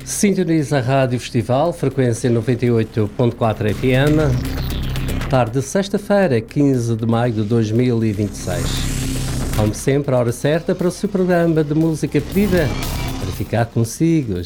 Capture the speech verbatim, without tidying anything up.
Sintoniza a Rádio Festival, frequência noventa e oito ponto quatro F M. Tarde de sexta-feira, quinze de maio de dois mil e vinte e seis. Como sempre, a hora certa para o seu programa de música pedida, para ficar consigo,